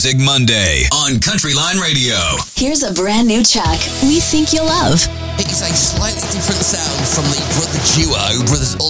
Music Monday on Countryline Radio. Here's a brand new track we think you'll love. It is a slightly different sound from the brother duo, Brothers